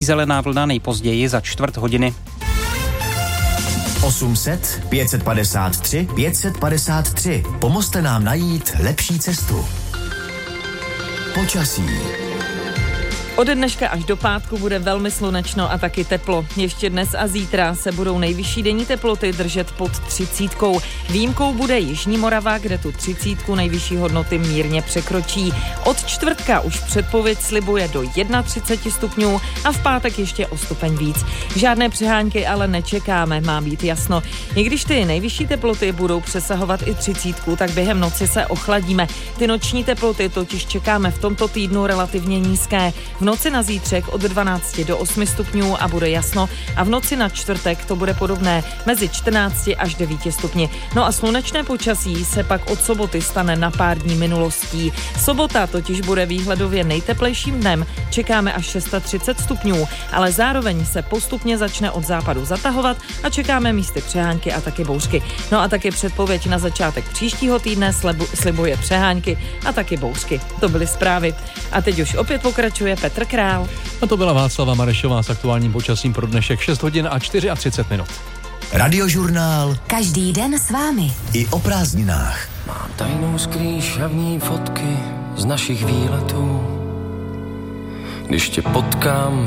zelená vlna nejpozději za čtvrt hodiny. 800 553 553. Pomozte nám najít lepší cestu. Počasí. Od dneška až do pátku bude velmi slunečno a taky teplo. Ještě dnes a zítra se budou nejvyšší denní teploty držet pod 30. Výjimkou bude Jižní Morava, kde tu 30 nejvyšší hodnoty mírně překročí. Od čtvrtka už předpověď slibuje do 31 stupňů a v pátek ještě o stupeň víc. Žádné přehánky ale nečekáme, má být jasno. I když ty nejvyšší teploty budou přesahovat i 30, tak během noci se ochladíme. Ty noční teploty totiž čekáme v tomto týdnu relativně nízké. V noci na zítřek od 12 do 8 stupňů a bude jasno a v noci na čtvrtek to bude podobné mezi 14 až 9 stupni. No a slunečné počasí se pak od soboty stane na pár dní minulostí. Sobota totiž bude výhledově nejteplejším dnem, čekáme až 630 stupňů, ale zároveň se postupně začne od západu zatahovat a čekáme místy přehánky a taky bouřky. No a taky předpověď na začátek příštího týdne slibuje přehánky a taky bouřky. To byly zprávy. A teď už opět pokračuje Petr Král. A to byla Václava Marešová s aktuálním počasím pro dnešek 6 hodin a 34 minut. Radiožurnál. Každý den s vámi. I o prázdninách. Mám tajnou skrýš a v ní fotky z našich výletů. Když tě potkám,